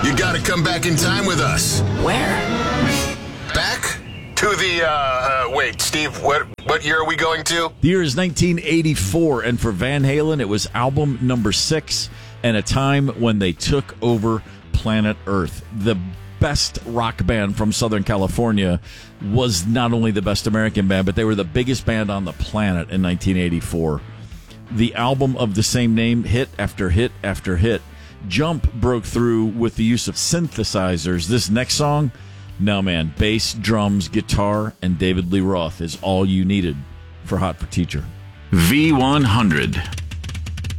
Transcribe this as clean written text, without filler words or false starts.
You gotta come back in time with us. Where? Back to the, wait, Steve, what year are we going to? The year is 1984, and for Van Halen, it was album number 6, and a time when they took over planet Earth. The best rock band from Southern California was not only the best American band, but they were the biggest band on the planet in 1984. The album of the same name, hit after hit after hit. Jump broke through with the use of synthesizers. This next song, no man, bass, drums, guitar, and David Lee Roth is all you needed for Hot for Teacher. V100.